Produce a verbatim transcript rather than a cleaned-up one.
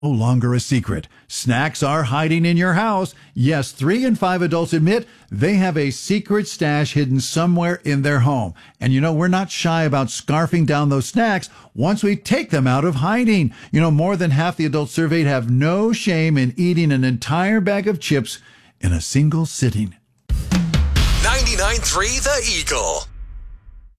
No longer a secret. Snacks are hiding in your house. Yes, three in five adults admit they have a secret stash hidden somewhere in their home. And you know, we're not shy about scarfing down those snacks once we take them out of hiding. You know, more than half the adults surveyed have no shame in eating an entire bag of chips in a single sitting. ninety-nine point three The Eagle.